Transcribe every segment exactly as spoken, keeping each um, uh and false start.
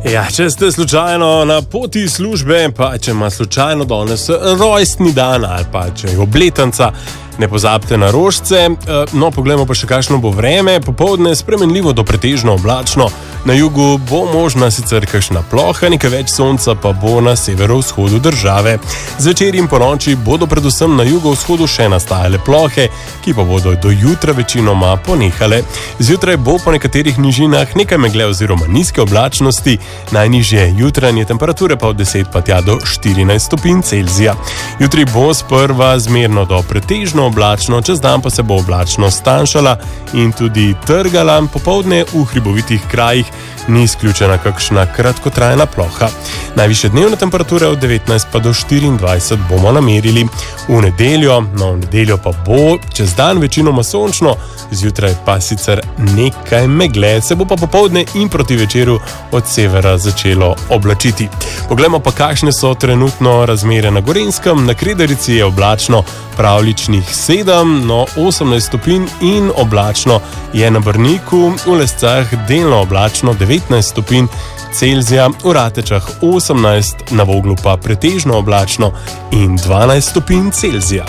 Ja, če ste slučajno na poti službe, pa če ima slučajno danes rojstni dan ali pa če je obletnica, ne pozabite na rožice. No, poglejmo pa še kakšno bo vreme. Popoldne spremenljivo do pretežno oblačno. Na jugu bo možna sicer kakšna ploha, nekaj več sonca pa bo na severovzhodu države. Zvečer in ponoči bodo predvsem na jugovzhodu še nastajale plohe, ki pa bodo do jutra večinoma ponehale. Zjutraj bo po nekaterih nižinah nekaj megle oziroma nizke oblačnosti, najnižje jutranje temperature pa od deset pa tja do štirinajst stopinj Celzija. Jutri bo sprva zmerno do pretežno oblačno, čez dan pa se bo oblačnost stanjšala in tudi trgala. Popoldne v hribovitih krajih ni izključena kakšna kratkotrajna ploha. Najvišje dnevne temperature od devetnajst pa do štiriindvajset bomo namerili. V nedeljo, no v nedeljo pa bo čez dan večinoma sončno, zjutraj pa sicer nekaj megle, se bo pa popoldne in proti večeru od severa začelo oblačiti. Poglejmo pa, kakšne so trenutno razmere na Gorenjskem. Na Kredarici je oblačno, pravličnih sedem, no osemnajst stopinj in oblačno je na Brniku, v Lescah delno oblačno devetnajst stopinj Celzija, v Ratečah osemnajst, na Voglu pa pretežno oblačno in dvanajst stopinj Celzija.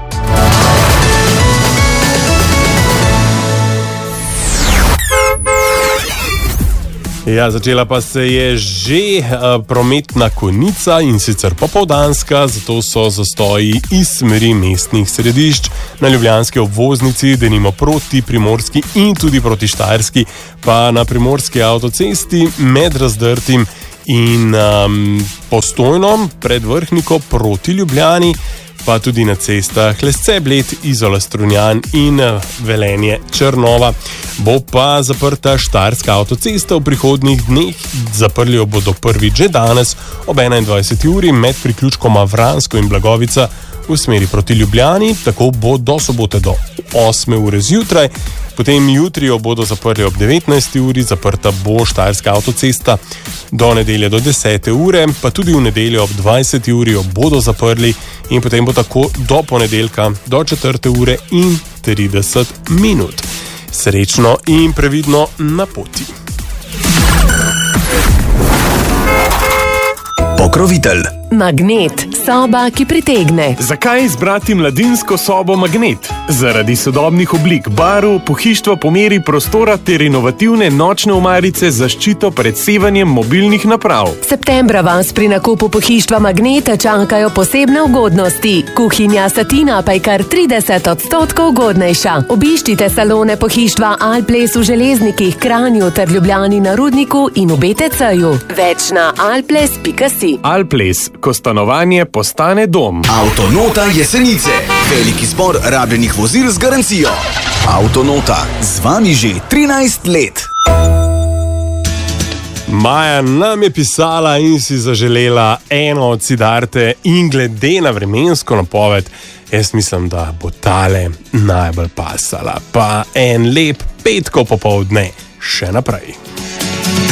Ja, začela pa se je že uh, prometna konica in sicer popoldanska, zato so zastoji iz smeri mestnih središč. Na ljubljanski obvoznici, denimo proti Primorski in tudi proti Štajerski, pa na primorski avtocesti med Razdrtim in um, Postojno pred Vrhniko proti Ljubljani, pa tudi na cestah Lesce, Bled, Izola, Strunjan in Velenje, Črnova. Bo pa zaprta Štajerska avtocesta v prihodnjih dneh. Zaprli jo bodo prvič že danes ob enaindvajseti uri med priključkoma Vransko in Blagovica v smeri proti Ljubljani. Tako bo do sobote do osme ure zjutraj. Potem jutri jo bodo zaprli ob devetnajsti uri, zaprta bo Štajerska avtocesta do nedelje do desete ure, pa tudi v nedeljo ob dvajseti uri jo bodo zaprli in potem bo tako do ponedeljka do četrte ure in trideset minut. Srečno in previdno na poti. Pokrovitelj Magnet, soba, ki pritegne. Zakaj izbrati mladinsko sobo Magnet? Zaradi sodobnih oblik, barv, pohištva po meri prostora ter inovativne nočne omarice z zaščito pred sevanjem mobilnih naprav. Septembra vas pri nakupu pohištva Magneta čakajo posebne ugodnosti. Kuhinja Satina pa je kar trideset odstotkov ugodnejša. Obiščite salone pohištva Alples v Železnikih, Kranju ter Ljubljani na Rudniku in v B T C-ju. Več na alples pika si. Alples, ko stanovanje postane dom. Avtonota Jesenice. Veliki zbor rabljenih vozil z garancijo. Avtonota, z vami že trinajst let. Maja nam je pisala in si zaželela eno od Siddharte in glede na vremensko napoved, jaz mislim, da bo tale najbolj pasala. Pa en lep petkov popoldne še naprej.